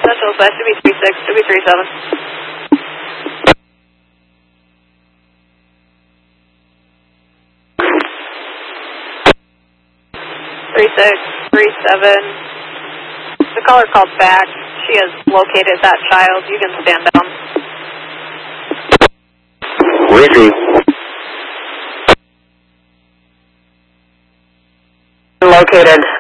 Central, so that should be 36, should be 37. 3637. The caller called back. She has located that child. You can stand down. Receive. Located.